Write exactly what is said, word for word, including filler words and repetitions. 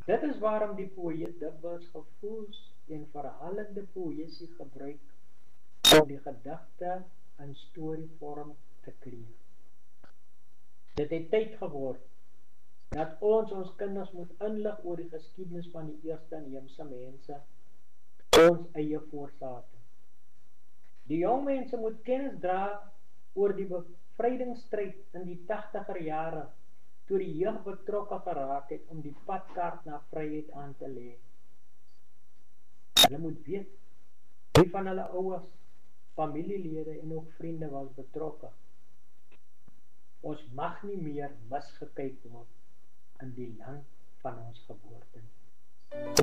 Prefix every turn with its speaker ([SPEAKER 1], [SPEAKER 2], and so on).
[SPEAKER 1] Dit is waarom die poëet dikwels gevoels en verhalende poësie gebruik om die gedigte in storievorm te kleer. Dit het tyd geword dat ons ons kinders moet inlig oor die geskiedenis van die eerste inheemse mense, ons eie voorsate. Die jong mense moet kennis dra oor die bevrydingsstryd in die tachtiger jare, toe die jeug betrokke geraak het om die padkaart na vryheid aan te lê. Hulle moet weet wie van hulle ouers, familielede en ook vriende was betrokke. Ons mag nie meer misgekyk word in die land van ons geboorte nie.